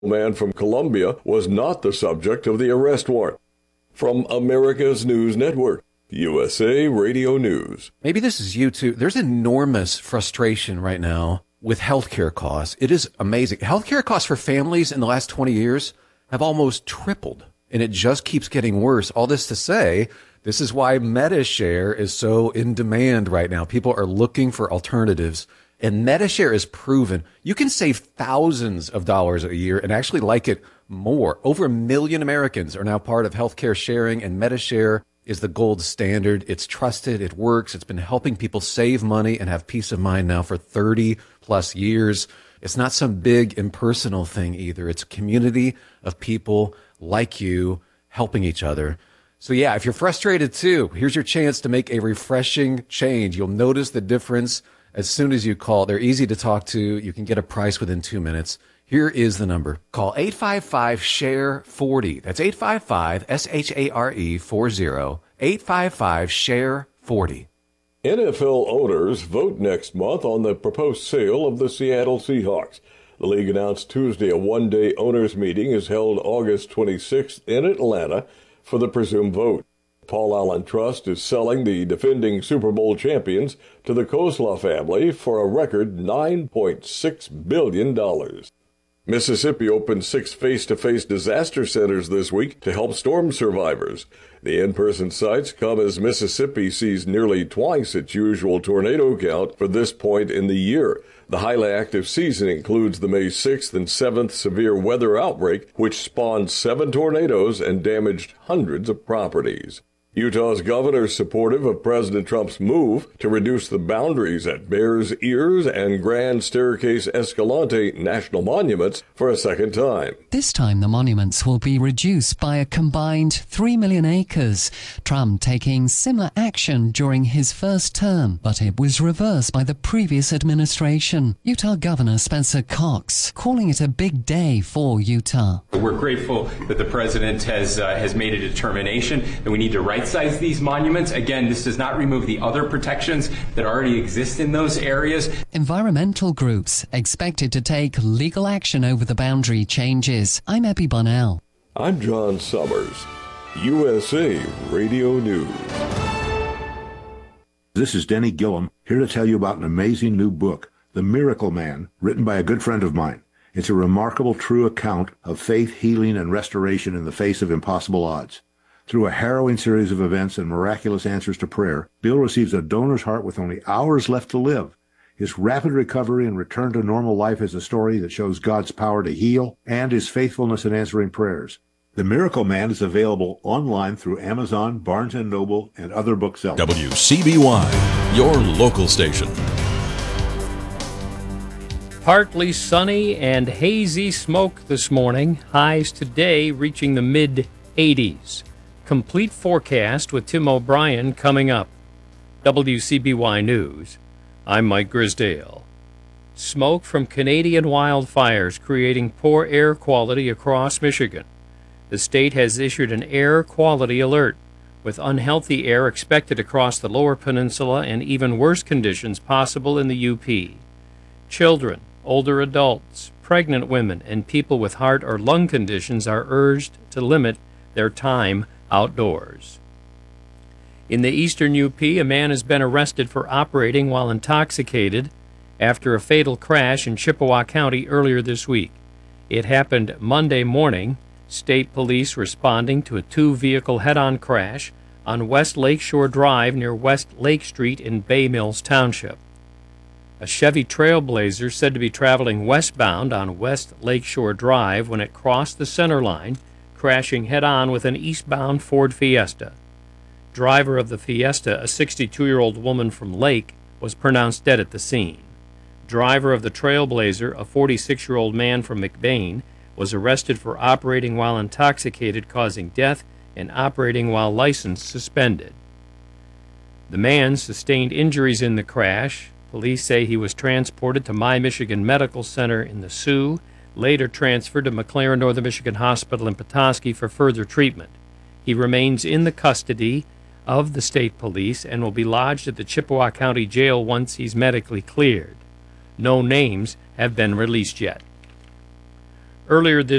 The man from Colombia was not the subject of the arrest warrant. From America's News Network, USA Radio News. Maybe this is you too. There's enormous frustration right now with healthcare costs. It is amazing. Healthcare costs for families in the last 20 years have almost tripled, and it just keeps getting worse. All this to say, this is why MediShare is so in demand right now. People are looking for alternatives, and MediShare is proven. You can save thousands of dollars a year and actually like it more. Over 1 million Americans are now part of healthcare sharing, and MediShare is the gold standard. It's trusted. It works. It's been helping people save money and have peace of mind now for 30 plus years. It's not some big impersonal thing either. It's a community of people like you helping each other. So yeah, if you're frustrated too, here's your chance to make a refreshing change. You'll notice the difference as soon as you call. They're easy to talk to. You can get a price within 2 minutes. Here is the number. Call 855-SHARE-40. That's 855-SHARE-40. 855-SHARE-40. NFL owners vote next month on the proposed sale of the Seattle Seahawks. The league announced Tuesday a one-day owners meeting is held August 26th in Atlanta for the presumed vote. Paul Allen Trust is selling the defending Super Bowl champions to the Kozla family for a record $9.6 billion. Mississippi opened 6 face-to-face disaster centers this week to help storm survivors. The in-person sites come as Mississippi sees nearly twice its usual tornado count for this point in the year. The highly active season includes the May 6th and 7th severe weather outbreak, which spawned 7 tornadoes and damaged hundreds of properties. Utah's governor is supportive of President Trump's move to reduce the boundaries at Bears Ears and Grand Staircase Escalante national monuments for a second time. This time the monuments will be reduced by a combined 3 million acres. Trump taking similar action during his first term, but it was reversed by the previous administration. Utah Governor Spencer Cox calling it a big day for Utah. We're grateful that the president has made a determination that we need to right-size these monuments. Again, this does not remove the other protections that already exist in those areas. Environmental groups expected to take legal action over the boundary changes. I'm Abby Bunnell. I'm John Summers, USA Radio News. This is Denny Gillum, here to tell you about an amazing new book, The Miracle Man, written by a good friend of mine. It's a remarkable true account of faith, healing, and restoration in the face of impossible odds. Through a harrowing series of events and miraculous answers to prayer, Bill receives a donor's heart with only hours left to live. His rapid recovery and return to normal life is a story that shows God's power to heal and his faithfulness in answering prayers. The Miracle Man is available online through Amazon, Barnes & Noble, and other booksellers. WCBY, your local station. Partly sunny and hazy smoke this morning. Highs today reaching the mid-80s. Complete forecast with Tim O'Brien coming up. WCBY News. I'm Mike Grisdale. Smoke from Canadian wildfires creating poor air quality across Michigan. The state has issued an air quality alert, with unhealthy air expected across the lower peninsula and even worse conditions possible in the UP. Children, older adults, pregnant women, and people with heart or lung conditions are urged to limit their time outdoors. In the eastern UP, a man has been arrested for operating while intoxicated after a fatal crash in Chippewa County earlier this week. It happened Monday morning, state police responding to a 2-vehicle head-on crash on West Lakeshore Drive near West Lake Street in Bay Mills Township. A Chevy Trailblazer said to be traveling westbound on West Lakeshore Drive when it crossed the center line, crashing head-on with an eastbound Ford Fiesta. Driver of the Fiesta, a 62-year-old woman from Lake, was pronounced dead at the scene. Driver of the Trailblazer, a 46-year-old man from McBain, was arrested for operating while intoxicated, causing death, and operating while license suspended. The man sustained injuries in the crash. Police say he was transported to My Michigan Medical Center in the Sioux, later transferred to McLaren Northern Michigan Hospital in Petoskey for further treatment. He remains in the custody of the state police and will be lodged at the Chippewa County Jail once he's medically cleared. No names have been released yet. earlier this